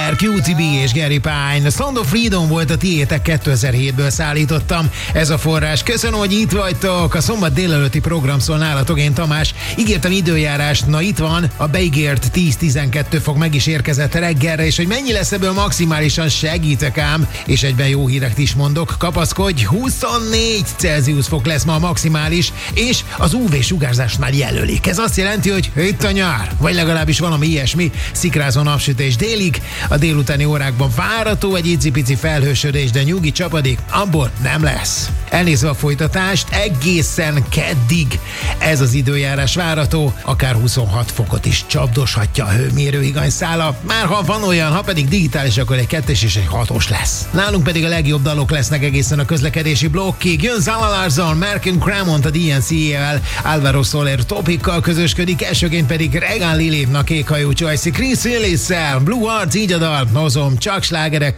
Fire, QTB és Gary Pine. Sound of Freedom volt a tiétek, 2007-ből szállítottam. Ez a forrás. Köszönöm, hogy itt vagytok. A szombat délelőtti program szól nálatok, én Tamás. Ígértem időjárást, na itt van. A beígért 10-12 fok meg is érkezett reggelre, és hogy mennyi lesz ebből maximálisan, segítek ám. És egyben jó híreket is mondok. Kapaszkodj, 24 Celsius fok lesz ma a maximális, és az UV-sugárzást már jelölik. Ez azt jelenti, hogy itt a nyár, vagy legalábbis valami ilyesmi. Szikrázó napsütés délig, a délutáni órákban várható egy icipici felhősödés, de nyugi csapadék abból nem lesz. Elnézve a folytatást, egészen keddig ez az időjárás várható, akár 26 fokot is csapdoshatja a hőmérő higanyszála. Már ha van olyan, ha pedig digitális, akkor egy 2-es és egy 6-os lesz. Nálunk pedig a legjobb dalok lesznek egészen a közlekedési blokkig. Jön Zalalarzal, Merkin Cramont a DNC-vel, Alvaro Soler Topikkal közösködik, elsőként pedig Regan Lilly, a kékhajú Joyce, Chris Willis-szel, Blue Hearts, így a dal, hozom csak slágerek